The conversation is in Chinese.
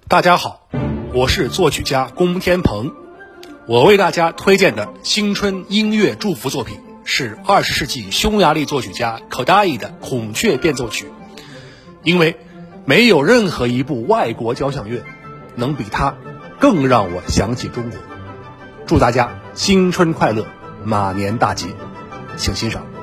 大家好，我是作曲家龚天鹏。我为大家推荐的新春音乐祝福作品是20世纪匈牙利作曲家可达伊的孔雀变奏曲，因为没有任何一部外国交响乐能比它更让我想起中国。祝大家新春快乐，马年大吉，请欣赏。